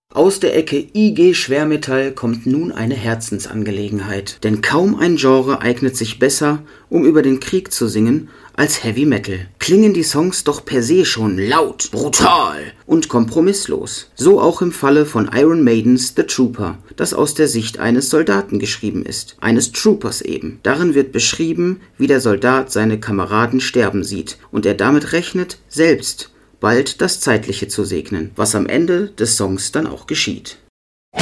Aus der Ecke IG Schwermetall kommt nun eine Herzensangelegenheit, denn kaum ein Genre eignet sich besser, um über den Krieg zu singen, als Heavy Metal. Klingen die Songs doch per se schon laut, brutal und kompromisslos. So auch im Falle von Iron Maidens The Trooper, das aus der Sicht eines Soldaten geschrieben ist, eines Troopers eben. Darin wird beschrieben, wie der Soldat seine Kameraden sterben sieht und er damit rechnet, selbst bald das Zeitliche zu segnen, was am Ende des Songs dann auch geschieht.